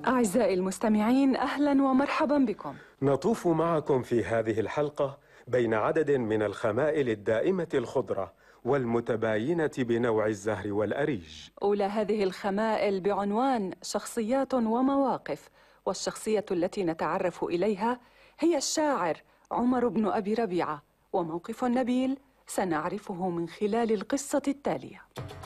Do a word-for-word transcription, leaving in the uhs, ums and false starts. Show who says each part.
Speaker 1: أعزائي المستمعين، أهلا ومرحبا بكم.
Speaker 2: نطوف معكم في هذه الحلقة بين عدد من الخمائل الدائمة الخضرة والمتباينة بنوع الزهر والأريج.
Speaker 1: أولى هذه الخمائل بعنوان شخصيات ومواقف، والشخصية التي نتعرف إليها هي الشاعر عمر بن أبي ربيعة، وموقف نبيل سنعرفه من خلال القصة التالية.